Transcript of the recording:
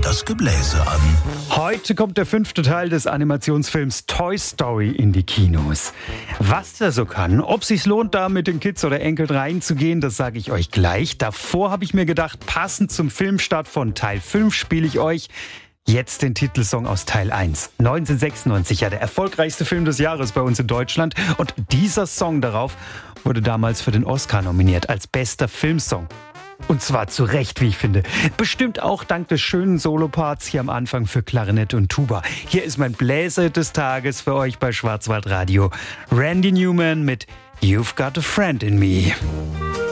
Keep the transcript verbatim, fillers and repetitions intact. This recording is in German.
das Gebläse an. Heute kommt der fünfte Teil des Animationsfilms Toy Story in die Kinos. Was der so kann, ob sich's lohnt, da mit den Kids oder Enkeln reinzugehen, das sage ich euch gleich. Davor habe ich mir gedacht, passend zum Filmstart von Teil fünf spiele ich euch jetzt den Titelsong aus Teil eins. neunzehnhundertsechsundneunzig, ja, der erfolgreichste Film des Jahres bei uns in Deutschland. Und dieser Song darauf wurde damals für den Oscar nominiert als bester Filmsong. Und zwar zu Recht, wie ich finde. Bestimmt auch dank des schönen Soloparts hier am Anfang für Klarinette und Tuba. Hier ist mein Bläser des Tages für euch bei Schwarzwaldradio. Randy Newman mit You've Got a Friend in Me.